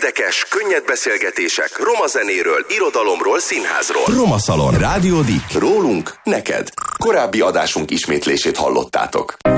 Érdekes, könnyed beszélgetések roma zenéről, irodalomról, színházról. Roma Szalon. Rádió Dick. Rólunk, neked. Korábbi adásunk ismétlését hallottátok.